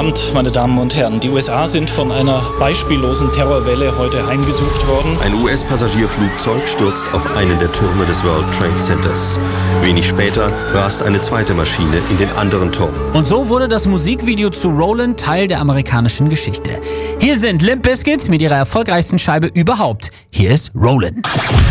Abend, meine Damen und Herren. Die USA sind von einer beispiellosen Terrorwelle heute heimgesucht worden. Ein US-Passagierflugzeug stürzt auf einen der Türme des World Trade Centers. Wenig später rast eine zweite Maschine in den anderen Turm. Und so wurde das Musikvideo zu Roland Teil der amerikanischen Geschichte. Hier sind Limp Bizkit mit ihrer erfolgreichsten Scheibe überhaupt. Hier ist Rollin'.